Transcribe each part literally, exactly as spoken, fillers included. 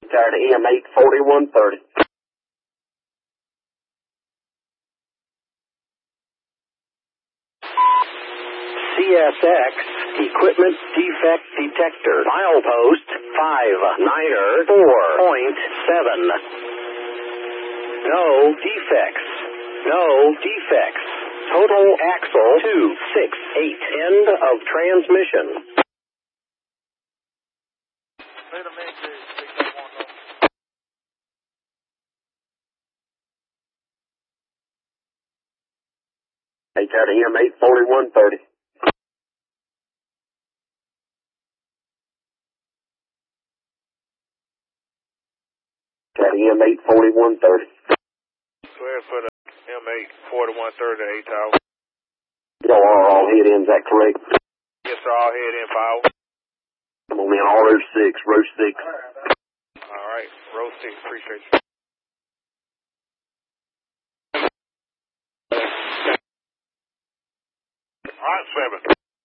Tired of M eight forty-one thirty. C S X Equipment Defect Detector. Milepost five niner four point seven. No defects. No defects. Total axle two six eight. End of transmission. Hey, tired of M eight forty-one thirty. Tired of M eight forty-one thirty. Clear for the M eight forty-one thirty, A Tower. Y'all are all head in, is that correct? Yes, sir, all head in file. Come on in, all row six, row six. All right, row six, appreciate you. All right, seven.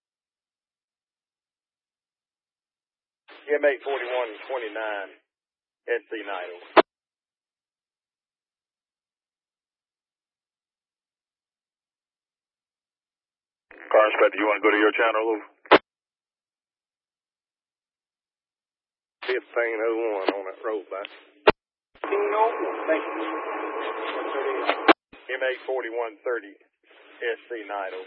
M eight forty-one twenty-nine. S C Nido. Car inspector, you want to go to your channel, Lou? fifteen oh one on that road, man. fifteen oh one, thank you. M eight forty-one thirty. S C Nido.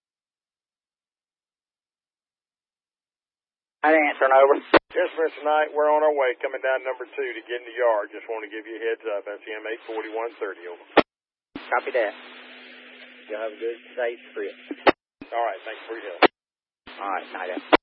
I'd answer over. Yes, sir, tonight we're on our way coming down number two to get in the yard. Just want to give you a heads up. That's M eight forty-one thirty over. Copy that. You have a good, safe trip. All right, thanks for your help. All right, night out.